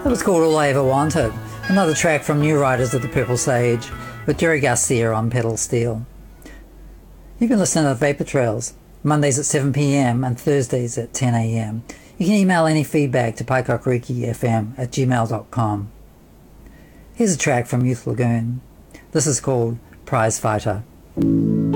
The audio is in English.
That was called All I Ever Wanted, another track from New Riders of the Purple Sage, with Jerry Garcia on pedal steel. You've been listening to Vapor Trails, Mondays at 7pm and Thursdays at 10am. You can email any feedback to piecockreekifm@gmail.com. Here's a track from Youth Lagoon. This is called Prize Fighter.